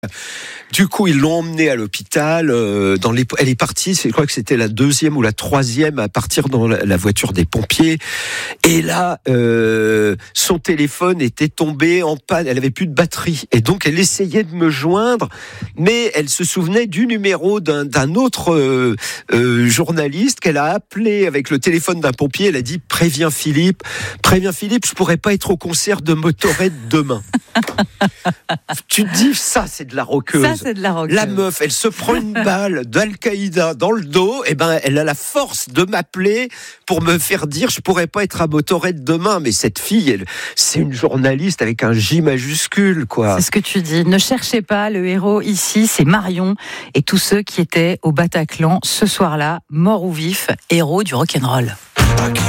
Du coup, ils l'ont emmenée à l'hôpital. Elle est partie, je crois que c'était la 2e ou la 3e à partir dans la voiture des pompiers. Et là, son téléphone était tombé en panne. Elle avait plus de batterie. Et donc, elle essayait de me joindre, mais elle se souvenait du numéro d'un autre journaliste qu'elle a appelé avec le téléphone d'un pompier. Elle a dit préviens Philippe, je pourrais pas être au concert de Motorhead demain. Tu te dis, ça c'est de la rockeuse. Ça, c'est de la rockeuse. La meuf, elle se prend une balle d'Al-Qaïda dans le dos, et ben elle a la force de m'appeler pour me faire dire je pourrais pas être à Motorhead demain. Mais cette fille, c'est une journaliste avec un J majuscule, quoi. C'est ce que tu dis. Ne cherchez pas, le héros ici, c'est Marion et tous ceux qui étaient au Bataclan ce soir-là, morts ou vifs, héros du rock'n'roll.